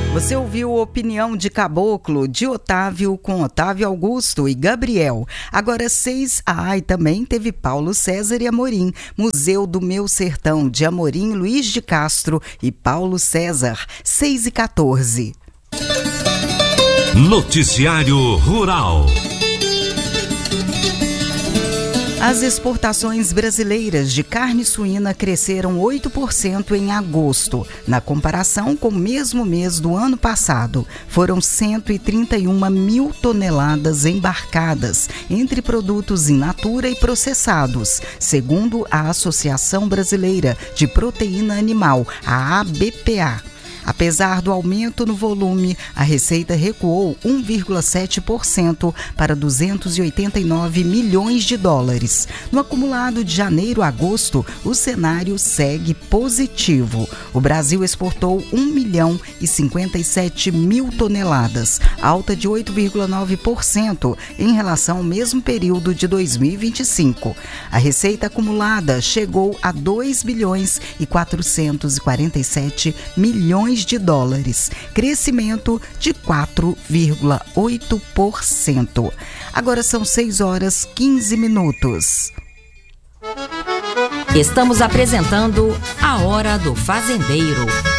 Você ouviu Opinião de Caboclo, de Otávio, com Otávio Augusto e Gabriel. Agora 6, e também teve Paulo César e Amorim, Museu do Meu Sertão, de Amorim, Luiz de Castro e Paulo César, 6h14. Noticiário Rural. As exportações brasileiras de carne suína cresceram 8% em agosto, na comparação com o mesmo mês do ano passado. Foram 131 mil toneladas embarcadas, entre produtos in natura e processados, segundo a Associação Brasileira de Proteína Animal, a ABPA. Apesar do aumento no volume, a receita recuou 1,7% para 289 milhões de dólares. No acumulado de janeiro a agosto, o cenário segue positivo. O Brasil exportou 1.057.000 toneladas, alta de 8,9% em relação ao mesmo período de 2025. A receita acumulada chegou a 2.447 milhões de dólares, crescimento de 4,8%. Agora são 6h15. Estamos apresentando A Hora do Fazendeiro.